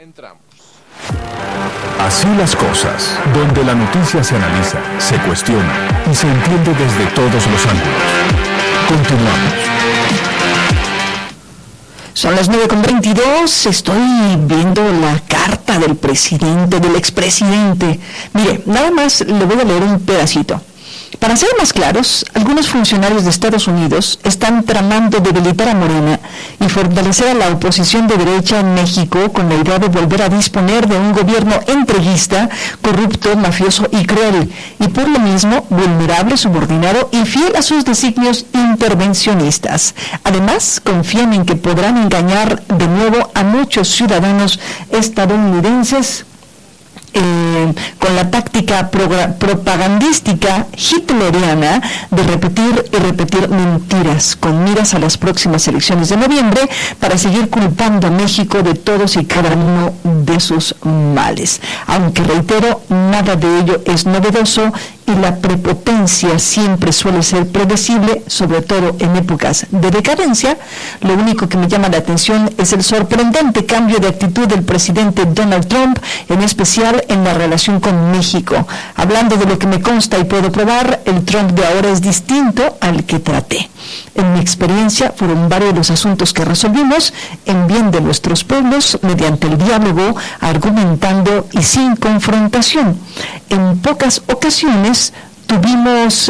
Entramos. Así las cosas, donde la noticia se analiza, se cuestiona y se entiende desde todos los ángulos. Continuamos. Son las 9:22, estoy viendo la carta del presidente, del expresidente. Mire, nada más le voy a leer un pedacito. Para ser más claros, algunos funcionarios de Estados Unidos están tramando debilitar a Morena y fortalecer a la oposición de derecha en México con la idea de volver a disponer de un gobierno entreguista, corrupto, mafioso y cruel, y por lo mismo vulnerable, subordinado y fiel a sus designios intervencionistas. Además, confían en que podrán engañar de nuevo a muchos ciudadanos estadounidenses con la táctica propagandística hitleriana de repetir y repetir mentiras con miras a las próximas elecciones de noviembre para seguir culpando a México de todos y cada uno de sus males. Aunque reitero, nada de ello es novedoso y la prepotencia siempre suele ser predecible, sobre todo en épocas de decadencia. Lo único que me llama la atención es el sorprendente cambio de actitud del presidente Donald Trump, en especial en la relación con México. Hablando de lo que me consta y puedo probar, el Trump de ahora es distinto al que traté. En mi experiencia, fueron varios los asuntos que resolvimos en bien de nuestros pueblos mediante el diálogo, argumentando y sin confrontación. En pocas ocasiones tuvimos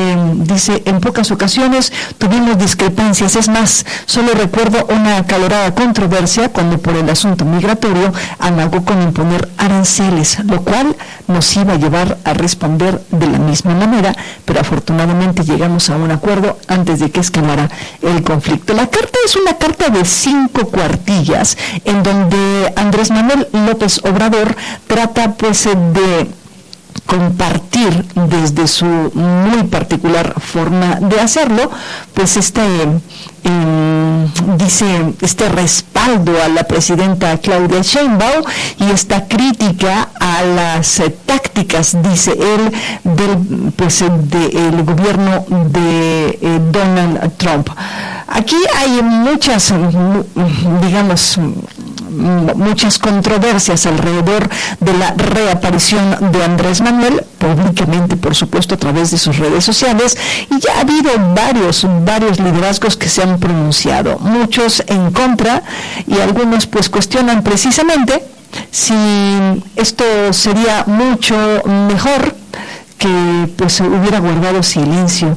discrepancias. Es más, solo recuerdo una acalorada controversia cuando por el asunto migratorio amagó con imponer aranceles, lo cual nos iba a llevar a responder de la misma manera, pero afortunadamente llegamos a un acuerdo antes de que escalara el conflicto. La carta es una carta de 5 cuartillas en donde Andrés Manuel López Obrador trata de compartir desde su muy particular forma de hacerlo, pues este respaldo a la presidenta Claudia Sheinbaum y esta crítica a las tácticas, dice él, del gobierno de Donald Trump. Aquí hay muchas controversias alrededor de la reaparición de Andrés Manuel, públicamente, por supuesto, a través de sus redes sociales, y ya ha habido varios liderazgos que se han pronunciado, muchos en contra, y algunos pues cuestionan precisamente si esto sería mucho mejor que pues hubiera guardado silencio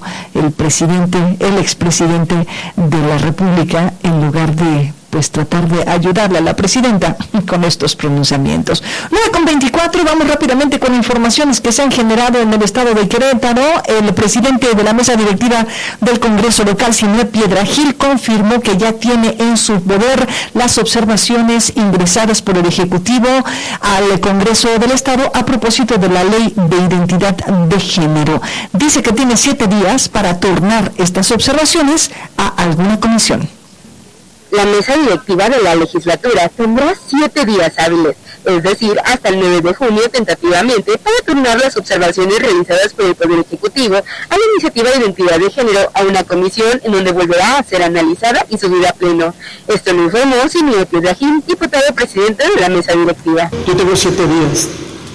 el expresidente de la República en lugar de tratar de ayudarle a la presidenta con estos pronunciamientos. 9:24, vamos rápidamente con informaciones que se han generado en el estado de Querétaro. El presidente de la mesa directiva del Congreso local, Siné Piedra Gil, confirmó que ya tiene en su poder las observaciones ingresadas por el Ejecutivo al Congreso del Estado a propósito de la Ley de Identidad de Género. Dice que tiene 7 días para turnar estas observaciones a alguna comisión. La mesa directiva de la legislatura tendrá 7 días hábiles, es decir, hasta el 9 de junio tentativamente, para turnar las observaciones realizadas por el Poder Ejecutivo a la iniciativa de identidad de género a una comisión en donde volverá a ser analizada y subida a pleno. Esto lo informó Siné Piedra Gil, diputado presidente de la mesa directiva. Yo tengo 7 días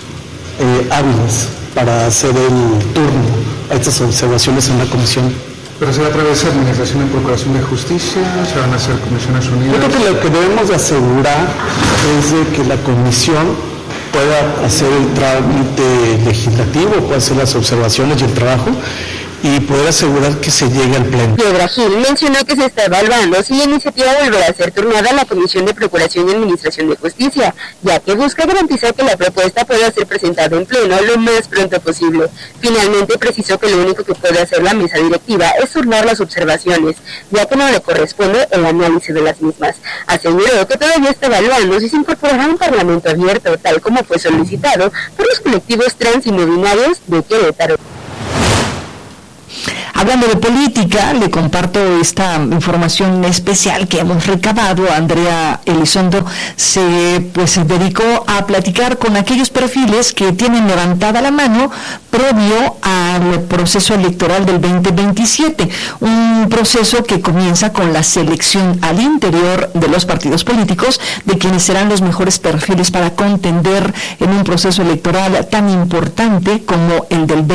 hábiles para hacer el turno a estas observaciones en la comisión. Pero será a través de Administración de Procuración de Justicia, se van a hacer comisiones unidas. Yo creo que lo que debemos de asegurar es de que la comisión pueda hacer el trámite legislativo, pueda hacer las observaciones y el trabajo, y poder asegurar que se llegue al pleno. Piedra Gil mencionó que se está evaluando si la iniciativa volverá a ser turnada a la Comisión de Procuración y Administración de Justicia, ya que busca garantizar que la propuesta pueda ser presentada en pleno lo más pronto posible. Finalmente precisó que lo único que puede hacer la mesa directiva es turnar las observaciones, ya que no le corresponde el análisis de las mismas. Aseguró que todavía está evaluando si se incorporará un parlamento abierto, tal como fue solicitado por los colectivos trans y no binarios de Querétaro. Hablando de política, le comparto esta información especial que hemos recabado. Andrea Elizondo se dedicó a platicar con aquellos perfiles que tienen levantada la mano previo al proceso electoral del 2027, un proceso que comienza con la selección al interior de los partidos políticos de quienes serán los mejores perfiles para contender en un proceso electoral tan importante como el del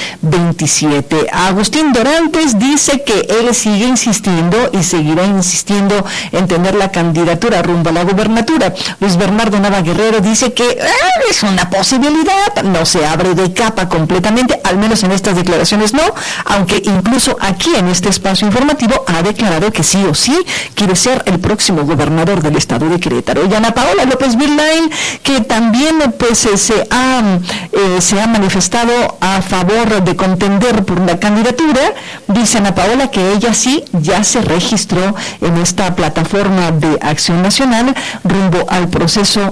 2027. Agustín Dorantes dice que él sigue insistiendo y seguirá insistiendo en tener la candidatura rumbo a la gubernatura. Luis Bernardo Nava Guerrero dice que es una posibilidad, no se abre de capa completamente, al menos en estas declaraciones no, aunque incluso aquí en este espacio informativo ha declarado que sí o sí quiere ser el próximo gobernador del estado de Querétaro. Y Ana Paola López Virlain, que también se ha manifestado a favor de contender por la candidatura, dice Ana Paola que ella sí ya se registró en esta plataforma de Acción Nacional rumbo al proceso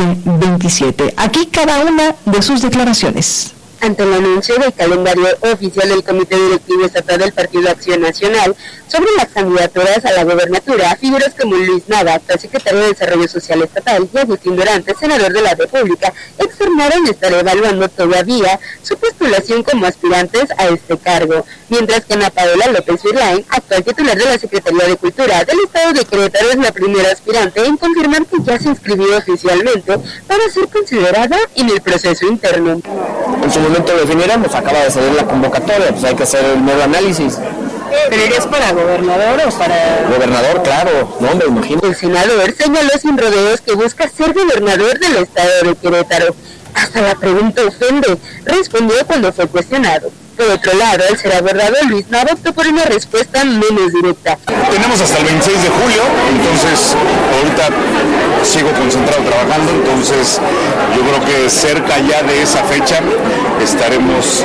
2027. Aquí cada una de sus declaraciones. Ante el anuncio del calendario oficial del Comité Directivo Estatal del Partido Acción Nacional sobre las candidaturas a la gobernatura, figuras como Luis Nava, actual secretario de Desarrollo Social Estatal, y Agustín Dorantes, senador de la República, externaron estar evaluando todavía su postulación como aspirantes a este cargo, mientras que Ana Paola López Virlain, actual titular de la Secretaría de Cultura del Estado de Querétaro, es la primera aspirante en confirmar que ya se inscribió oficialmente para ser considerada en el proceso interno. En su momento lo definiremos, acaba de salir la convocatoria, pues hay que hacer el nuevo análisis. ¿Pero eres para gobernador o para...? Gobernador, claro, no me imagino. El senador señaló sin rodeos que busca ser gobernador del estado de Querétaro. Hasta la pregunta ofende, respondió cuando fue cuestionado. Por otro lado, al ser abordado, Luis Nava optó por una respuesta menos directa. Tenemos hasta el 26 de julio, entonces ahorita sigo concentrado trabajando, entonces yo creo que cerca ya de esa fecha estaremos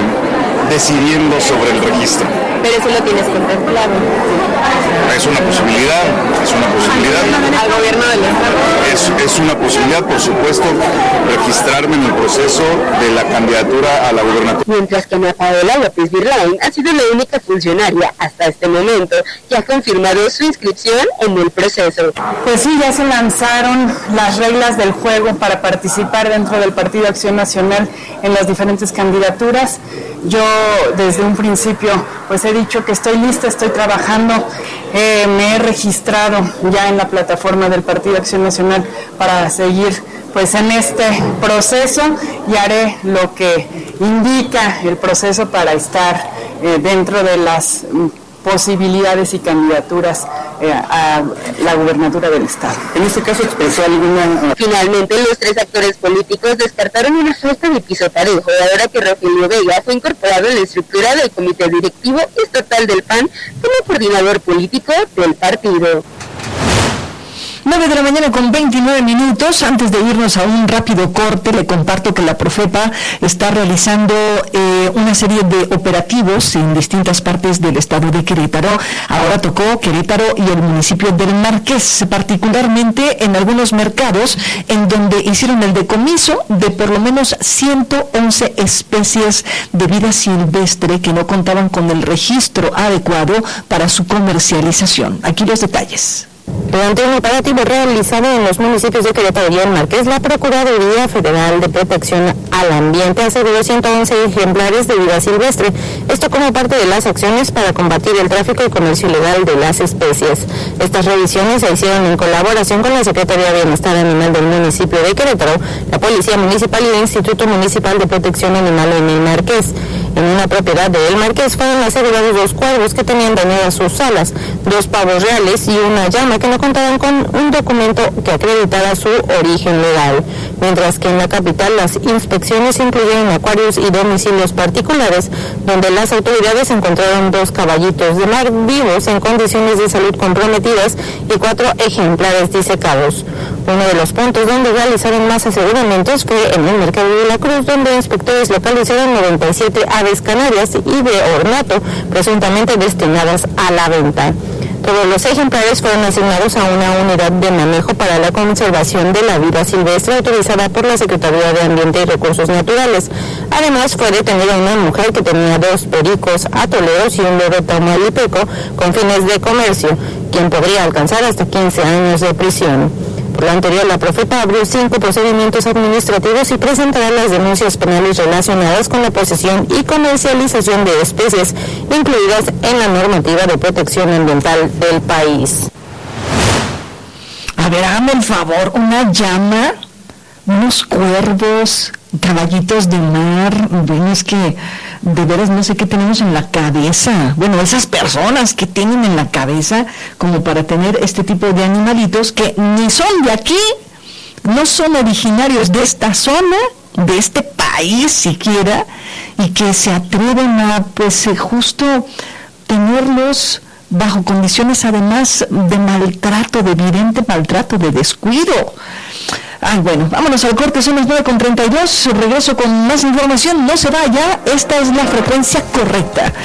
decidiendo sobre el registro. Pero eso lo tienes contemplado. Es una posibilidad, ¿Al gobierno del estado? Es una posibilidad, por supuesto, registrarme en el proceso de la candidatura a la gubernatura. Mientras que Ana Paola López Virlain ha sido la única funcionaria hasta este momento que ha confirmado su inscripción en el proceso. Pues sí, ya se lanzaron las reglas del juego para participar dentro del Partido Acción Nacional en las diferentes candidaturas. Yo desde un principio pues he dicho que estoy lista, estoy trabajando, me he registrado ya en la plataforma del Partido Acción Nacional para seguir pues en este proceso y haré lo que indica el proceso para estar dentro de las posibilidades y candidaturas a la gubernatura del estado. En este caso expresó alguna... Finalmente, los tres actores políticos descartaron una falta de piso parejo, ahora que Rogelio Vega fue incorporado en la estructura del Comité Directivo Estatal del PAN como coordinador político del partido. 9 de la mañana con 29 minutos. Antes de irnos a un rápido corte, le comparto que la Profepa está realizando una serie de operativos en distintas partes del estado de Querétaro. Ahora tocó Querétaro y el municipio del Marqués, particularmente en algunos mercados en donde hicieron el decomiso de por lo menos 111 especies de vida silvestre que no contaban con el registro adecuado para su comercialización. Aquí los detalles. Durante un operativo realizado en los municipios de Querétaro y El Marqués, la Procuraduría Federal de Protección al Ambiente aseguró 111 ejemplares de vida silvestre, esto como parte de las acciones para combatir el tráfico y comercio ilegal de las especies. Estas revisiones se hicieron en colaboración con la Secretaría de Bienestar Animal del municipio de Querétaro, la Policía Municipal y el Instituto Municipal de Protección Animal en El Marqués. En una propiedad de El Marqués fueron asegurados 2 cuervos que tenían dañadas sus alas, 2 pavos reales y una llama que no contaban con un documento que acreditara su origen legal. Mientras que en la capital las inspecciones incluyeron acuarios y domicilios particulares, donde las autoridades encontraron 2 caballitos de mar vivos en condiciones de salud comprometidas y 4 ejemplares disecados. Uno de los puntos donde realizaron más aseguramientos fue en el mercado de la Cruz, donde inspectores localizaron 97 aves canarias y de ornato, presuntamente destinadas a la venta. Todos los ejemplares fueron asignados a una unidad de manejo para la conservación de la vida silvestre autorizada por la Secretaría de Ambiente y Recursos Naturales. Además, fue detenida una mujer que tenía 2 pericos, atoleros y un loro tamaulipeco con fines de comercio, quien podría alcanzar hasta 15 años de prisión. Por lo anterior, la Profepa abrió 5 procedimientos administrativos y presentará las denuncias penales relacionadas con la posesión y comercialización de especies incluidas en la normativa de protección ambiental del país. A ver, hágame el favor, una llama, unos cuervos, caballitos de mar. Bueno, es que de veras no sé qué tenemos en la cabeza. Bueno, esas personas que tienen en la cabeza como para tener este tipo de animalitos que ni son de aquí, no son originarios de esta zona, de este país siquiera, y que se atreven a, pues, justo tenerlos bajo condiciones además de maltrato, de evidente maltrato, de descuido. Ay, bueno, vámonos al corte, son las 9:32, regreso con más información, no se vaya, esta es la frecuencia correcta.